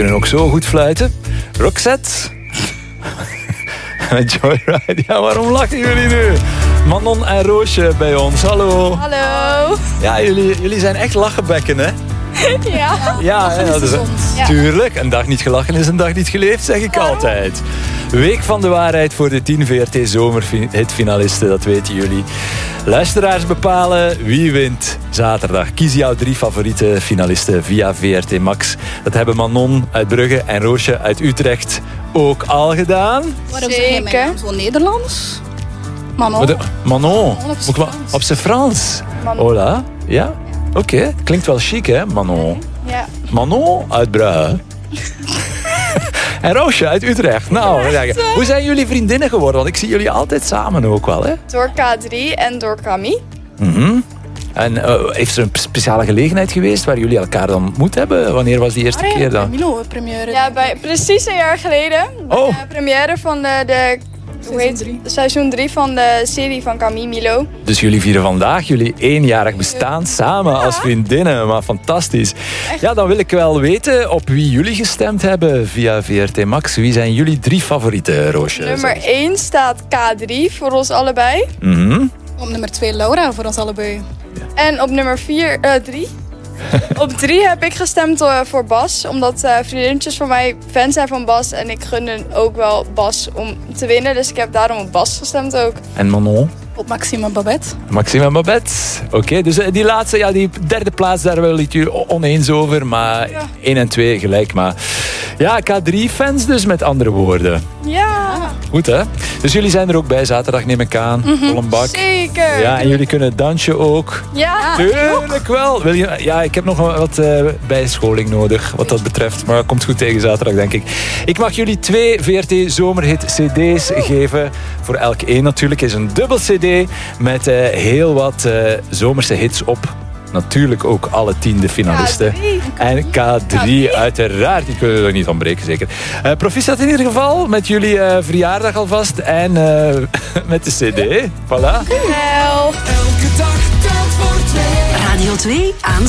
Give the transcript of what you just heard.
kunnen ook zo goed fluiten. Roxette. Met Joyride. Ja, waarom lachen jullie nu? Manon en Roosje bij ons. Hallo. Hallo. Ja, jullie zijn echt lachenbekken, hè? Ja. Ja, dat is tuurlijk. Een dag niet gelachen is een dag niet geleefd, zeg ik altijd. Week van de waarheid voor de 10 VRT Zomerhitfinalisten, dat weten jullie. Luisteraars bepalen wie wint zaterdag. Kies jouw 3 favoriete finalisten via VRT Max. Dat hebben Manon uit Brugge en Roosje uit Utrecht ook al gedaan. Waarom zeg jij mijn naam zo Nederlands? Manon. Manon. Op zijn Frans. Hola. Ja? Oké. Klinkt wel chic, hè, Manon? Ja. Manon uit Brugge. En Roosje uit Utrecht. Nou, hoe zijn jullie vriendinnen geworden? Want ik zie jullie altijd samen ook wel, hè? Door K3 en door Camille. En heeft er een speciale gelegenheid geweest waar jullie elkaar dan ontmoet hebben? Wanneer was die eerste keer dan? Milo, première. Ja, precies een jaar geleden. De première van de seizoen 3 van de serie van Camille Milo. Dus jullie vieren vandaag jullie 1-jarig bestaan samen als vriendinnen. Maar fantastisch. Echt? Ja, dan wil ik wel weten op wie jullie gestemd hebben via VRT Max. Wie zijn jullie 3 favorieten, Roosje? Nummer 1 staat K3 voor ons allebei. Op nummer 2 Laura voor ons allebei. Ja. En op nummer 3... Op 3 heb ik gestemd voor Bas. Omdat vriendinnetjes van mij fan zijn van Bas. En ik gun hun ook wel Bas om te winnen. Dus ik heb daarom op Bas gestemd ook. En Manon? Op Maxime en Babette. Maxime en Babette. Oké, dus die laatste, ja, die 3e plaats, daar wil ik jullie oneens over. Maar 1 en 2 gelijk. Maar ja, K3-fans dus, met andere woorden. Ja. Goed, hè? Dus jullie zijn er ook bij zaterdag, neem ik aan. Volle bak. Zeker. Ja, en jullie kunnen dansje ook. Ja. Tuurlijk wel. Ja, ik heb nog wat bijscholing nodig, wat dat betreft. Maar dat komt goed tegen zaterdag, denk ik. Ik mag jullie 2 VRT Zomerhit CD's geven. Voor elk 1 natuurlijk. Is een dubbel CD met heel wat zomerse hits op. Natuurlijk ook alle 10 finalisten. K3. En K3 uiteraard. Die kunnen er niet ontbreken, zeker. Proficiat in ieder geval met jullie verjaardag alvast. En met de CD. Voilà. Wel. Elke dag telt voor 2. Radio 2 aan